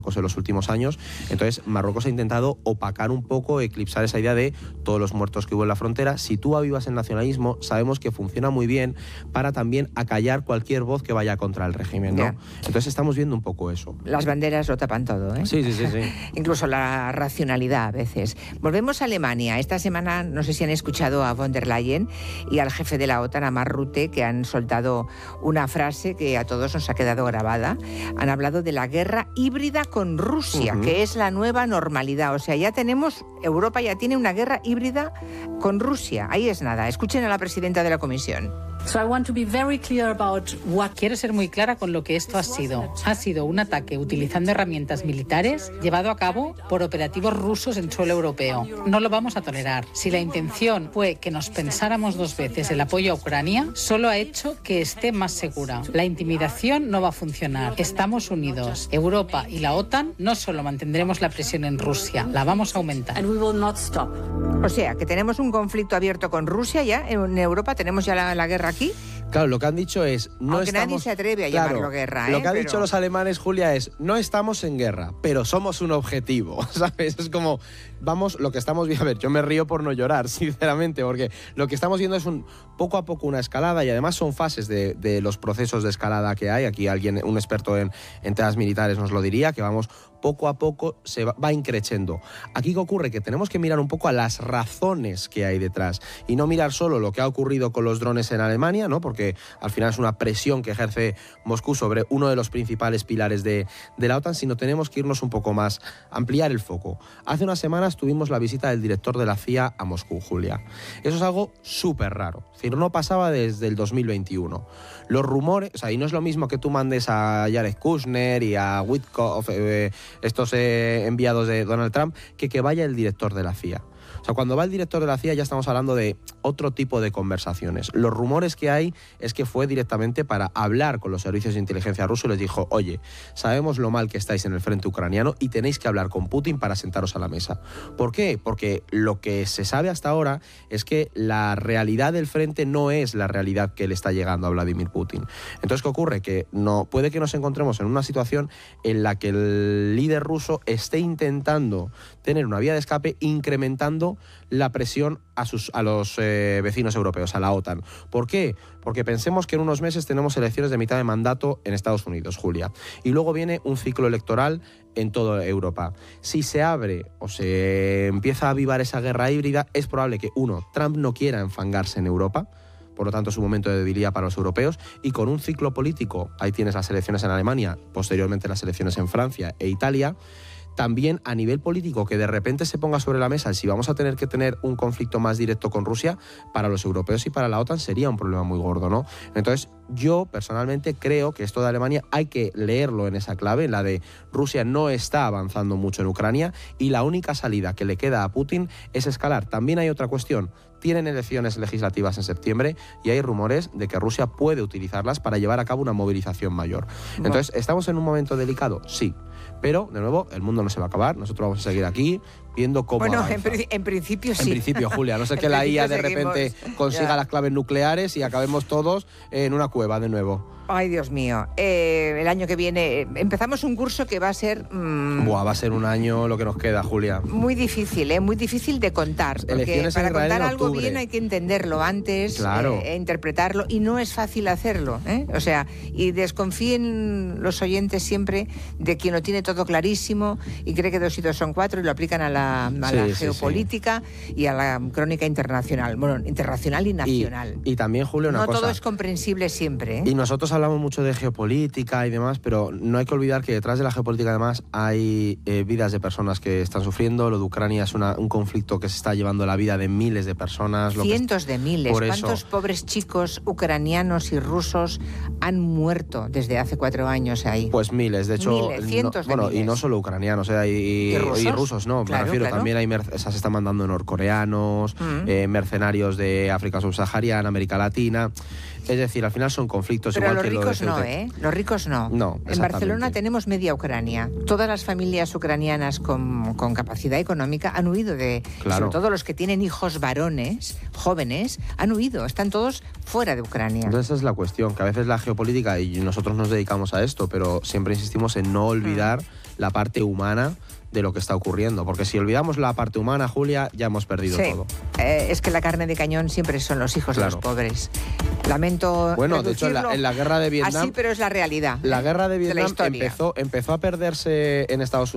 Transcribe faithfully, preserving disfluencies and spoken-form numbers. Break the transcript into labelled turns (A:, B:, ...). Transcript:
A: en los últimos años. Entonces Marruecos ha intentado opacar un poco, eclipsar esa idea de todos los muertos que hubo en la frontera. Si tú avivas el nacionalismo, sabemos que funciona muy bien para también acallar cualquier voz que vaya contra el régimen, ¿no? Yeah. Entonces estamos viendo un poco eso.
B: Las banderas lo tapan todo, ¿eh?
A: Sí, sí, sí, sí.
B: Incluso la racionalidad a veces. Volvemos a Alemania. Esta semana no sé si han escuchado a von der Leyen y al jefe de la OTAN, a Mark Rutte, que han soltado una frase que a todos nos ha quedado grabada. Han hablado de la guerra híbrida con Rusia, uh-huh. que es la nueva normalidad. O sea, ya tenemos, Europa ya tiene una guerra híbrida con Rusia. Ahí es nada. Escuchen a la presidenta de la Comisión.
C: So I want to be very clear about what...
D: Quiero ser muy clara con lo que esto ha sido. Ha sido un ataque utilizando herramientas militares llevado a cabo por operativos rusos en suelo europeo. No lo vamos a tolerar. Si la intención fue que nos pensáramos dos veces el apoyo a Ucrania, solo ha hecho que esté más segura. La intimidación no va a funcionar. Estamos unidos. Europa y la OTAN no solo mantendremos la presión en Rusia, la vamos a aumentar.
C: And we will not stop.
B: O sea, que tenemos un conflicto abierto con Rusia ya, en Europa tenemos ya la, la guerra aquí.
A: Claro, lo que han dicho es... no
B: Aunque
A: estamos,
B: nadie se atreve a
A: claro,
B: llamarlo guerra, ¿eh?
A: Lo que han
B: pero...
A: dicho los alemanes, Julia, es no estamos en guerra, pero somos un objetivo, ¿sabes? Es como, vamos, lo que estamos viendo... A ver, yo me río por no llorar, sinceramente, porque lo que estamos viendo es un poco a poco una escalada y además son fases de, de los procesos de escalada que hay. Aquí alguien, un experto en, en temas militares nos lo diría, que vamos... poco a poco se va, va increciendo. Aquí, ¿qué ocurre? Que tenemos que mirar un poco a las razones que hay detrás y no mirar solo lo que ha ocurrido con los drones en Alemania, ¿no? Porque al final es una presión que ejerce Moscú sobre uno de los principales pilares de, de la OTAN, sino tenemos que irnos un poco más, ampliar el foco. Hace unas semanas tuvimos la visita del director de la C I A a Moscú, Julia. Eso es algo súper raro. Es decir, no pasaba desde el dos mil veintiuno. Los rumores, o sea, y no es lo mismo que tú mandes a Jared Kushner y a Witkoff, eh, estos eh, enviados de Donald Trump, que que vaya el director de la C I A. O sea, cuando va el director de la C I A ya estamos hablando de otro tipo de conversaciones. Los rumores que hay es que fue directamente para hablar con los servicios de inteligencia rusos y les dijo, oye, sabemos lo mal que estáis en el frente ucraniano y tenéis que hablar con Putin para sentaros a la mesa. ¿Por qué? Porque lo que se sabe hasta ahora es que la realidad del frente no es la realidad que le está llegando a Vladimir Putin. Entonces, ¿qué ocurre? Que no, puede que nos encontremos en una situación en la que el líder ruso esté intentando tener una vía de escape incrementando la presión a, sus, a los eh, vecinos europeos, a la OTAN. ¿Por qué? Porque pensemos que en unos meses tenemos elecciones de mitad de mandato en Estados Unidos, Julia. Y luego viene un ciclo electoral en toda Europa. Si se abre o se empieza a avivar esa guerra híbrida, es probable que, uno, Trump no quiera enfangarse en Europa, por lo tanto es un momento de debilidad para los europeos, y con un ciclo político, ahí tienes las elecciones en Alemania, posteriormente las elecciones en Francia e Italia, también a nivel político que de repente se ponga sobre la mesa si vamos a tener que tener un conflicto más directo con Rusia, para los europeos y para la OTAN sería un problema muy gordo, ¿no? Entonces yo personalmente creo que esto de Alemania hay que leerlo en esa clave, en la de Rusia no está avanzando mucho en Ucrania y la única salida que le queda a Putin es escalar. También hay otra cuestión. Tienen elecciones legislativas en septiembre y hay rumores de que Rusia puede utilizarlas para llevar a cabo una movilización mayor. Entonces, ¿estamos en un momento delicado? Sí. Pero, de nuevo, el mundo no se va a acabar. Nosotros vamos a seguir aquí viendo cómo
B: Bueno,
A: avanza.
B: en, pri en principio sí.
A: En principio, Julia. No sé que la I A de repente consiga ya las claves nucleares y acabemos todos en una cueva de nuevo.
B: Ay, Dios mío. Eh, el año que viene empezamos un curso que va a ser... Mmm,
A: Buah, va a ser un año lo que nos queda, Julia.
B: Muy difícil, ¿eh? Muy difícil de contar. Porque
A: Elecciones
B: para
A: en Israel
B: contar
A: en
B: algo
A: octubre.
B: bien hay que entenderlo antes,
A: claro.
B: eh, e interpretarlo, y no es fácil hacerlo, ¿eh? O sea, y desconfíen los oyentes siempre de quien lo tiene todo clarísimo y cree que dos y dos son cuatro y lo aplican a la, a
A: sí,
B: la
A: sí,
B: geopolítica sí. y a la crónica internacional. Bueno, internacional y nacional.
A: Y, y también, Julio, una
B: no
A: cosa.
B: No todo es comprensible siempre, ¿eh?
A: Y nosotros hablamos mucho de geopolítica y demás, pero no hay que olvidar que detrás de la geopolítica además hay eh, vidas de personas que están sufriendo. Lo de Ucrania es una, un conflicto que se está llevando la vida de miles de personas. Lo
B: Cientos
A: que,
B: de miles.
A: Por
B: ¿Cuántos
A: eso,
B: pobres chicos ucranianos y rusos han muerto desde hace cuatro años ahí?
A: Pues miles, de hecho.
B: Miles, cientos
A: no, bueno,
B: de miles.
A: Y no solo ucranianos, eh, y,
B: ¿Y rusos?
A: y rusos, no,
B: claro,
A: me refiero,
B: claro.
A: también hay mer- se están mandando norcoreanos, mm. eh, mercenarios de África subsahariana, América Latina. Es decir, al final son conflictos
B: Pero
A: igual
B: los
A: que lo de
B: ricos no,
A: Ceuta.
B: ¿eh? Los ricos no.
A: No,
B: En
A: exactamente.
B: Barcelona tenemos media Ucrania. Todas las familias ucranianas con, con capacidad económica han huido de...
A: Claro.
B: Sobre todo los que tienen hijos varones, jóvenes, han huido. Están todos fuera de Ucrania.
A: Entonces esa es la cuestión, que a veces la geopolítica, y nosotros nos dedicamos a esto, pero siempre insistimos en no olvidar la parte humana de lo que está ocurriendo, porque si olvidamos la parte humana, Julia, ya hemos perdido
B: Sí.
A: todo.
B: Eh, es que la carne de cañón siempre son los hijos
A: Claro.
B: de los pobres. Lamento
A: Bueno, de hecho, en la,
B: reducirlo
A: en la guerra de Vietnam...
B: así, pero es la realidad.
A: La
B: ¿eh?
A: guerra de
B: de la
A: Vietnam
B: historia.
A: empezó, empezó a perderse en Estados Unidos